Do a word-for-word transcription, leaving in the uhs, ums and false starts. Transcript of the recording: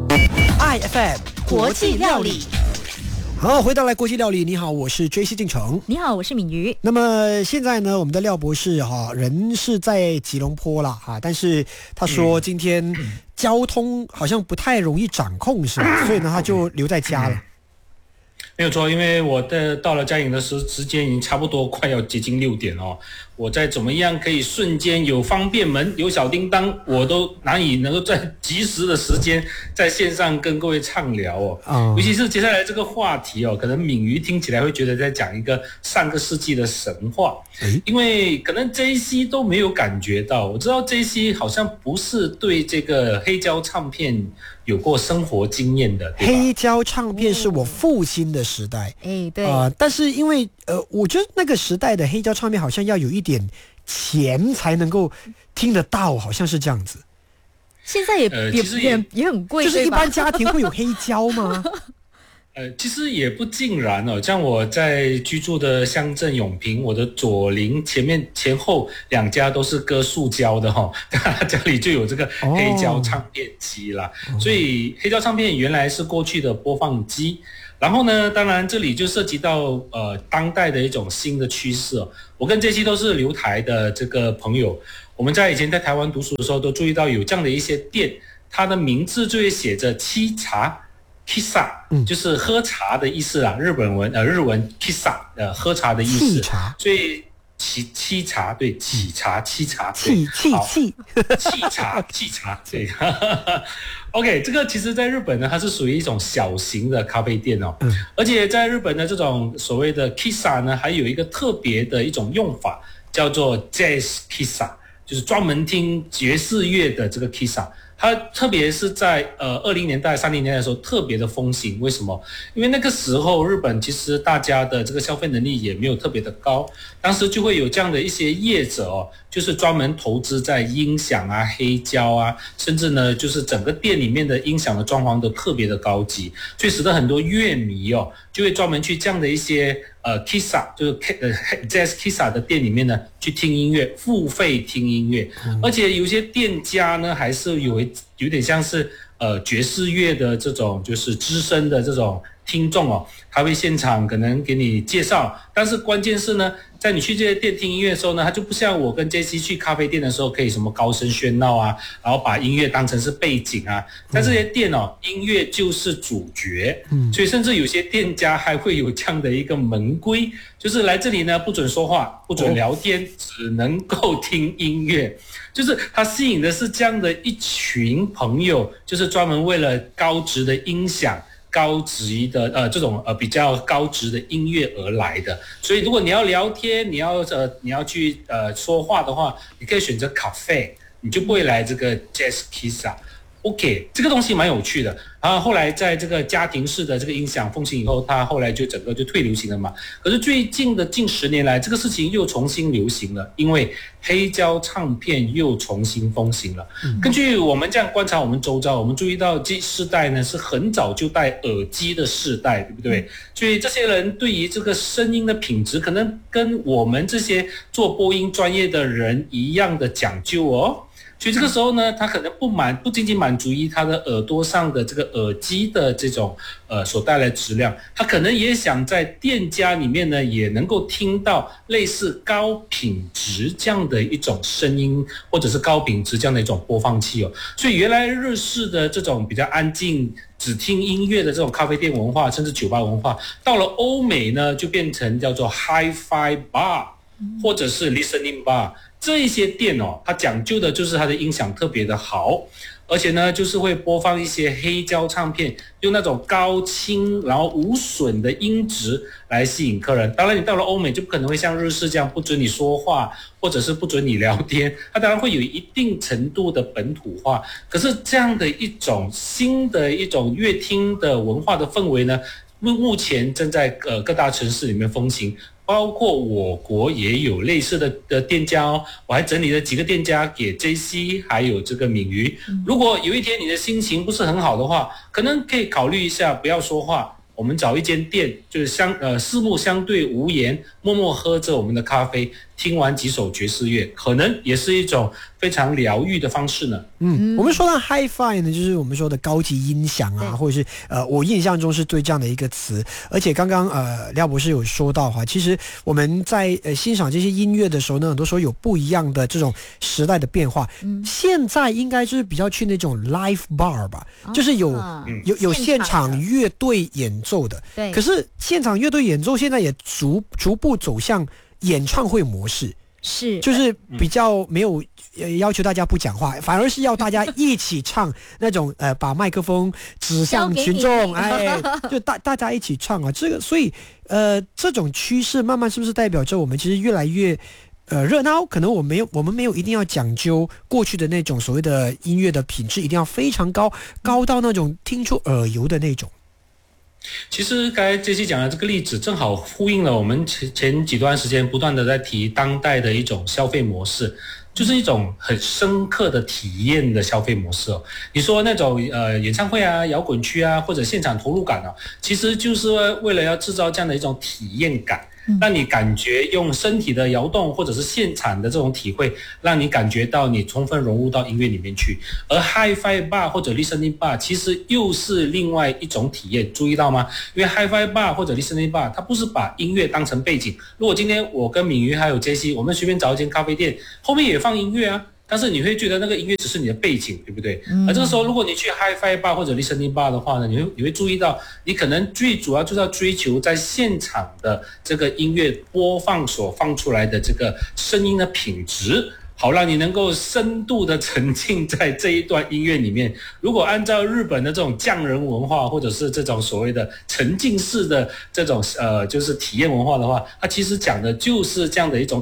I F M 国际料理。 好，回到来国际料理，你好，我是 J C 进城。 你好，我是敏瑜。 那么现在呢，我们的廖博士哈、啊、人是在吉隆坡啦哈、啊，但是他说今天交通好像不太容易掌控是吧？所以呢他就留在家了。 没有错，因为我的到了嘉颖的时时间已经差不多快要接近六点哦，我再怎么样可以瞬间有方便门有小叮当，我都难以能够在及时的时间在线上跟各位畅聊哦。嗯、尤其是接下来这个话题哦，可能敏瑜听起来会觉得在讲一个上个世纪的神话，因为可能 J C 都没有感觉到。我知道 J C 好像不是对这个黑胶唱片有过生活经验的，对吧？ 黑胶唱片是我父亲的时代， 哎，对啊、呃，但是因为呃，我觉得那个时代的黑胶唱片好像要有一点钱才能够听得到，好像是这样子。 现在也、 呃、 也也也也很贵， 就是一般家庭会有黑胶吗？ 呃，其实也不尽然哦。像我在居住的乡镇永平，我的左邻前面前后两家都是割塑胶的哈、哦，家里就有这个黑胶唱片机啦。哦、所以黑胶唱片原来是过去的播放机。然后呢，当然这里就涉及到呃当代的一种新的趋势哦。我跟这期都是留台的这个朋友，我们在以前在台湾读书的时候都注意到有这样的一些店，它的名字就会写着沏茶。Kissa 就是喝茶的意思啦，日本文呃日文 Kissa 呃喝茶的意思，所以沏沏茶对沏茶沏茶沏沏沏沏茶沏茶对，OK 这个其实在日本呢，它是属于一种小型的咖啡店哦，嗯、而且在日本的这种所谓的 Kissa 呢，还有一个特别的一种用法，叫做 Jazz Kissa， 就是专门听爵士乐的这个 Kissa。它特别是在呃二零年代、三零年代的时候特别的风行，为什么？因为那个时候日本其实大家的这个消费能力也没有特别的高，当时就会有这样的一些业者哦，就是专门投资在音响啊、黑胶啊，甚至呢就是整个店里面的音响的装潢都特别的高级，所以使得很多乐迷哦就会专门去这样的一些呃 Kissa 就是 K 呃 Jazz Kissa 的店里面呢去听音乐，付费听音乐，嗯、而且有些店家呢还是有有点像是呃爵士乐的这种就是资深的这种听众哦，他会现场可能给你介绍，但是关键是呢，在你去这些店听音乐的时候呢，他就不像我跟 J C 去咖啡店的时候可以什么高声喧闹啊，然后把音乐当成是背景啊，在这些店哦，音乐就是主角，嗯，所以甚至有些店家还会有这样的一个门规，就是来这里呢不准说话，不准聊天，哦、只能够听音乐，就是他吸引的是这样的一群朋友，就是专门为了高质的音响。高级的呃这种呃比较高质的音乐而来的，所以如果你要聊天，你要呃你要去呃说话的话，你可以选择咖啡，你就不会来这个 Jazz Kissa。OK， 这个东西蛮有趣的。然后后来在这个家庭式的这个音响风行以后，它后来就整个就退流行了嘛。可是最近的近十年来，这个事情又重新流行了，因为黑胶唱片又重新风行了。嗯、根据我们这样观察我们周遭，我们注意到这世代呢是很早就戴耳机的世代，对不对？嗯、所以这些人对于这个声音的品质，可能跟我们这些做播音专业的人一样的讲究哦。所以这个时候呢，他可能不满不仅仅满足于他的耳朵上的这个耳机的这种呃所带来的质量，他可能也想在店家里面呢也能够听到类似高品质这样的一种声音，或者是高品质这样的一种播放器哦。所以原来日式的这种比较安静只听音乐的这种咖啡店文化，甚至酒吧文化，到了欧美呢就变成叫做 Hi-Fi Bar 或者是 Listening Bar。这一些店哦，它讲究的就是它的音响特别的好，而且呢，就是会播放一些黑胶唱片，用那种高清然后无损的音质来吸引客人。当然，你到了欧美就不可能会像日式这样不准你说话，或者是不准你聊天，它当然会有一定程度的本土化。可是这样的一种新的一种乐听的文化的氛围呢，目前正在呃各大城市里面风行。包括我国也有类似的的店家哦，我还整理了几个店家给 J C 还有这个敏瑜。如果有一天你的心情不是很好的话，可能可以考虑一下不要说话，我们找一间店，就是相呃四目相对无言，默默喝着我们的咖啡， 听完几首爵士乐，可能也是一种非常疗愈的方式呢。 嗯，我们说到 Hi-Fi 呢，就是我们说的高级音响啊，或者是呃，我印象中是对这样的一个词。而且刚刚呃廖博士有说到哈，其实我们在呃欣赏这些音乐的时候呢，很多时候有不一样的这种时代的变化。嗯，现在应该就是比较去那种 live bar 吧，哦、就是有、嗯、有有现场乐队演奏的。 对， 可是现场乐队演奏现在也逐逐步走向演唱会模式。 是， 就是比较没有呃要求大家不讲话，反而是要大家一起唱那种呃把麦克风指向群众，哎，就大大家一起唱啊，这个所以呃这种趋势慢慢是不是代表着我们其实越来越呃热闹？可能我没有我们没有一定要讲究过去的那种所谓的音乐的品质一定要非常高，高到那种听出耳油的那种。 其实刚才杰西讲的这个例子正好呼应了我们前前几段时间不断的在提当代的一种消费模式，就是一种很深刻的体验的消费模式哦。你说那种呃演唱会啊、摇滚区啊或者现场投入感哦，其实就是为了要制造这样的一种体验感，让你感觉用身体的摇动或者是现场的这种体会，让你感觉到你充分融入到音乐里面去。而 Hi-Fi Bar 或者 Listening Bar 其实又是另外一种体验，注意到吗？因为 Hi-Fi Bar 或者 Listening Bar 它不是把音乐当成背景。如果今天我跟敏瑜还有杰西，我们随便找一间咖啡店，后面也放音乐啊，但是你会觉得那个音乐只是你的背景，对不对？嗯、而这个时候，如果你去 Hi-Fi Bar 或者 Listening Bar 的话呢，你会你会注意到，你可能最主要就是要追求在现场的这个音乐播放所放出来的这个声音的品质，好让你能够深度的沉浸在这一段音乐里面。如果按照日本的这种匠人文化，或者是这种所谓的沉浸式的这种呃就是体验文化的话，它其实讲的就是这样的一种